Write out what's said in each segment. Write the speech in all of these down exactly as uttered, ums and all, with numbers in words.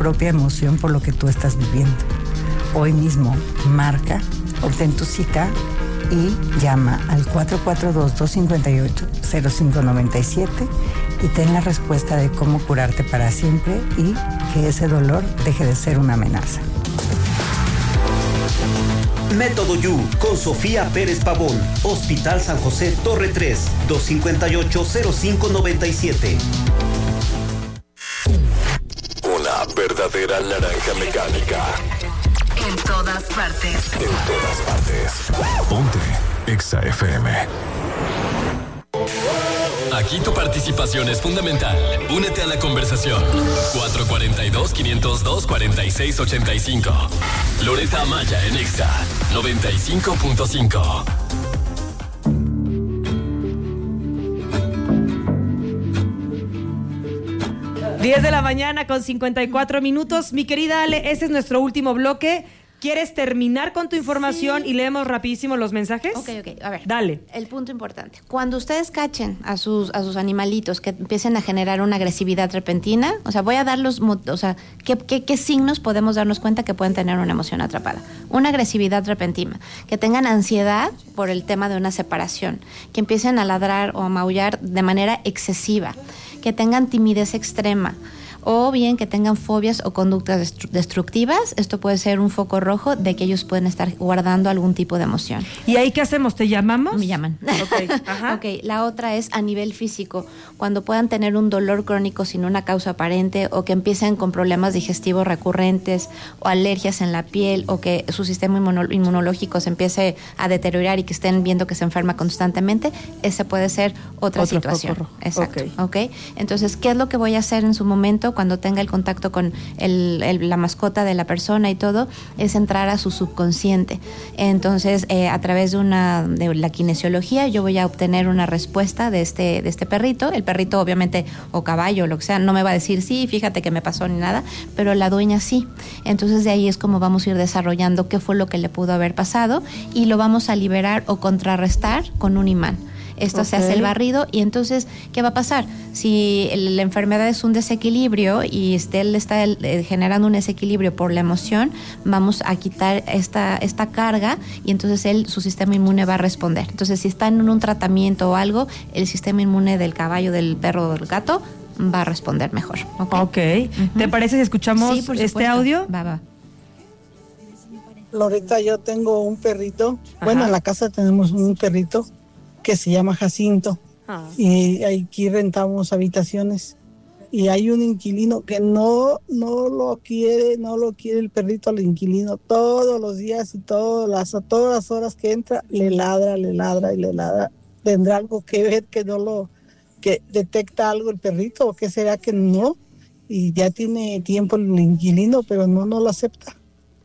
propia emoción por lo que tú estás viviendo. Hoy mismo, marca, obtén tu cita y llama al cuatro cuatro dos, dos cinco ocho, cero cinco nueve siete y ten la respuesta de cómo curarte para siempre y que ese dolor deje de ser una amenaza. Método You con Sofía Pérez Pavón. Hospital San José Torre tres, dos cinco ocho, cero cinco nueve siete. Una verdadera naranja mecánica. En todas partes. En todas partes. Ponte Exa F M. Aquí tu participación es fundamental. Únete a la conversación. cuatro cuatro dos, quinientos dos, cuarenta y seis ochenta y cinco. Loreta Amaya en Exa noventa y cinco punto cinco. diez de la mañana con cincuenta y cuatro minutos. Mi querida Ale, ese es nuestro último bloque. ¿Quieres terminar con tu información sí. y leemos rapidísimo los mensajes? Ok, ok, a ver. Dale. El punto importante. Cuando ustedes cachen a sus, a sus animalitos que empiecen a generar una agresividad repentina, o sea, voy a dar los, o sea, ¿qué, qué, qué signos podemos darnos cuenta que pueden tener una emoción atrapada? Una agresividad repentina, que tengan ansiedad por el tema de una separación, que empiecen a ladrar o a maullar de manera excesiva, que tengan timidez extrema, o bien que tengan fobias o conductas destructivas. Esto puede ser un foco rojo de que ellos pueden estar guardando algún tipo de emoción. ¿Y ahí qué hacemos? ¿Te llamamos? Me llaman. Okay. Ajá. Ok, la otra es a nivel físico, cuando puedan tener un dolor crónico sin una causa aparente, o que empiecen con problemas digestivos recurrentes, o alergias en la piel, o que su sistema inmuno- inmunológico se empiece a deteriorar y que estén viendo que se enferma constantemente. Ese puede ser otra Otro situación. foco rojo. Exacto. Okay. Ok, entonces, ¿qué es lo que voy a hacer en su momento cuando tenga el contacto con el, el, la mascota de la persona y todo? Es entrar a su subconsciente. Entonces, eh, a través de una de la kinesiología, yo voy a obtener una respuesta de este, de este perrito. El perrito, obviamente, o caballo, lo que sea, no me va a decir, sí, fíjate que me pasó ni nada, pero la dueña sí. Entonces, de ahí es como vamos a ir desarrollando qué fue lo que le pudo haber pasado y lo vamos a liberar o contrarrestar con un imán. Esto okay. se hace el barrido y entonces, ¿qué va a pasar? Si la enfermedad es un desequilibrio y él está generando un desequilibrio por la emoción, vamos a quitar esta, esta carga y entonces él, su sistema inmune va a responder. Entonces, si está en un tratamiento o algo, el sistema inmune del caballo, del perro o del gato va a responder mejor. Ok. okay. Uh-huh. ¿Te parece si escuchamos sí, este audio? Va, va. Loreta, yo tengo un perrito. Ajá. Bueno, en la casa tenemos un perrito que se llama Jacinto. Ah. Y aquí rentamos habitaciones. Y hay un inquilino que no, no lo quiere, no lo quiere el perrito al inquilino. Todos los días y todas las, todas las horas que entra, le ladra, le ladra y le ladra. ¿Tendrá algo que ver que no lo, que detecta algo el perrito o qué será que no? Y ya tiene tiempo el inquilino, pero no, no lo acepta.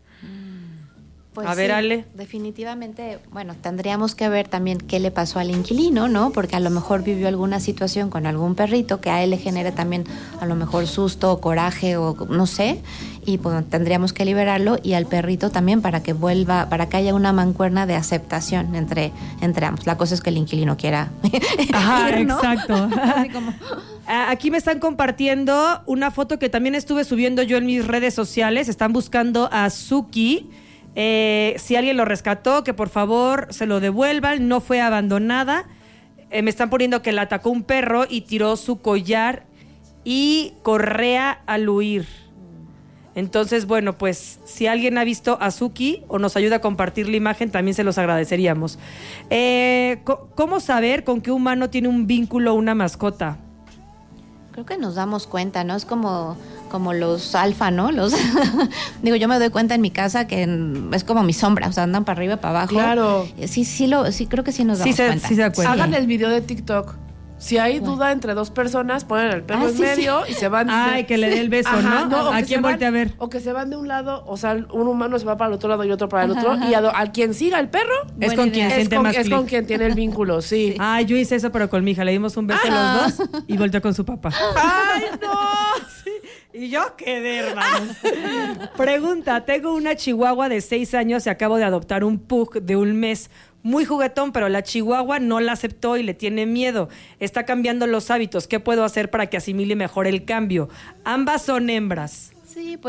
Pues a ver, sí, Ale. Definitivamente, bueno, tendríamos que ver también qué le pasó al inquilino, ¿no? Porque a lo mejor vivió alguna situación con algún perrito que a él le genere también a lo mejor susto, coraje o no sé, y pues tendríamos que liberarlo y al perrito también para que vuelva, para que haya una mancuerna de aceptación entre, entre ambos. La cosa es que el inquilino quiera. Ajá, ir, ¿no? exacto. Así como... Aquí me están compartiendo una foto que también estuve subiendo yo en mis redes sociales. Están buscando a Suki. Eh, si alguien lo rescató, que por favor se lo devuelvan. No fue abandonada. Eh, me están poniendo que la atacó un perro y tiró su collar y correa al huir. Entonces, bueno, pues si alguien ha visto a Suki o nos ayuda a compartir la imagen, también se los agradeceríamos. Eh, ¿Cómo saber con qué humano tiene un vínculo una mascota? Creo que nos damos cuenta, ¿no? Es como, como los alfa, ¿no? Los digo, yo me doy cuenta en mi casa que en, es como mi sombra, o sea, andan para arriba, para abajo. Claro. Sí, sí, lo, sí creo que sí nos damos sí se, cuenta. Sí se da cuenta. Hagan el video de TikTok. Si hay duda bueno. entre dos personas, ponen el perro ah, en sí, medio sí. y se van... Ay, de... que le dé el beso, ajá, ¿no? ¿no? ¿A quién voltea a ver? O que se van de un lado, o sea, un humano se va para el otro lado y otro para el ajá, otro, ajá. y a, a quien siga el perro... Es con quien siente con, más Es clic. con quien tiene el vínculo, sí. sí. Ay, yo hice eso, pero con mi hija. Le dimos un beso ajá. a los dos y volteó con su papá. ¡Ay, no! Sí. Y yo quedé, hermanos. Pregunta, tengo una chihuahua de seis años y acabo de adoptar un pug de un mes. Muy juguetón, pero la chihuahua no la aceptó y le tiene miedo. Está cambiando los hábitos. ¿Qué puedo hacer para que asimile mejor el cambio? Ambas son hembras. Sí, pues